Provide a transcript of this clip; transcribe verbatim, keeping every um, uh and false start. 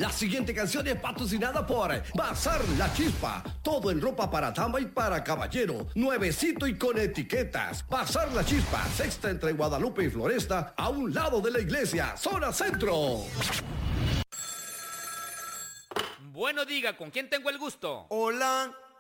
La siguiente canción es patrocinada por Bazar La Chispa. Todo en ropa para dama y para caballero. Nuevecito y con etiquetas. Bazar La Chispa, sexta entre Guadalupe y Floresta, a un lado de la iglesia, zona centro. Bueno, diga, ¿con quién tengo el gusto? Hola.